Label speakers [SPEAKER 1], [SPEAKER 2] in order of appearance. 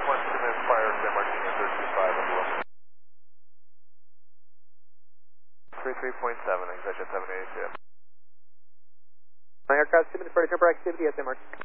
[SPEAKER 1] 2 minutes prior, San Martino 325 at below. 33.7, exit 782.
[SPEAKER 2] My aircraft 2 minutes prior to jumper activity at San Martino.